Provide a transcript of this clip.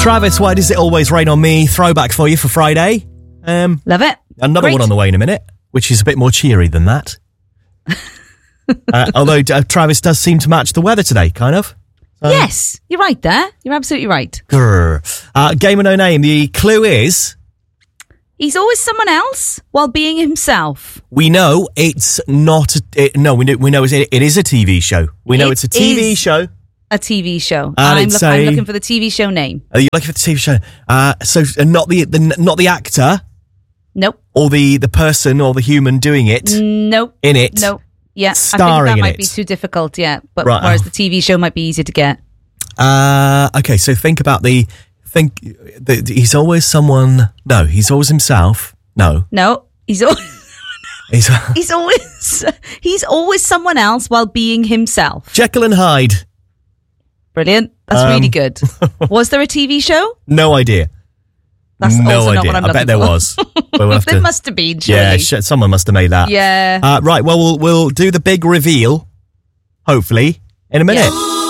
Travis, why does it always rain on me? Throwback for you for Friday. Love it. Another Great. one on the way in a minute, which is a bit more cheery than that. Although Travis does seem to match the weather today, kind of. Yes, you're right there. You're absolutely right. Game of No Name. The clue is... He's always someone else while being himself. We know it's not... we know it is a TV show. We know it's a TV show. A TV show. And I'm looking for the TV show name. Are you looking for the TV show? So not the actor? Nope. Or the person or the human doing it? Nope. In it? Nope. Yeah, Starring I think that in might it. be too difficult, yeah. But Right. whereas the TV show might be easier to get. Okay, so think about he's always someone... No, he's always himself. No. No, he's always... he's always someone else while being himself. Jekyll and Hyde. Brilliant. That's really good. Was there a TV show? No idea. That's no also idea. not what I'm I bet looking there for. was. But we'll have There to... must have been, surely. Yeah, someone must have made that. Yeah. Right, well, we'll do the big reveal, hopefully, in a minute. Yeah.